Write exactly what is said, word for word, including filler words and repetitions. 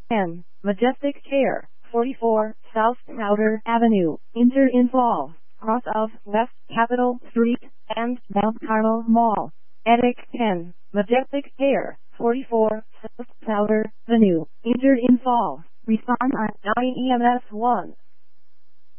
ten, Majestic Care, forty-four, South Outer Avenue, Inter in Falls, cross of West Capitol Street, and Mount Carmel Mall. Attic ten, Majestic Care, forty-four, South Outer Avenue, Inter in Falls. Respond on nine E M S one.